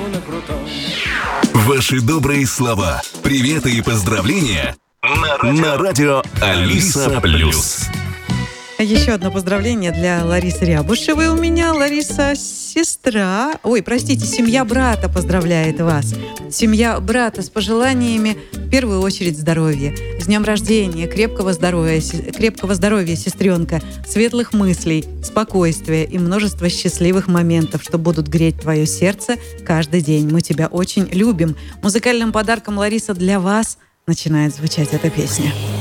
Ваши добрые слова, приветы и поздравления на радио Алиса Плюс. Еще одно поздравление для Ларисы Рябушевой у меня. Лариса, семья брата поздравляет вас. Семья брата с пожеланиями, в первую очередь, здоровья. С днем рождения, крепкого здоровья, сестренка, светлых мыслей, спокойствия и множество счастливых моментов, что будут греть твое сердце каждый день. Мы тебя очень любим. Музыкальным подарком, Лариса, для вас начинает звучать эта песня.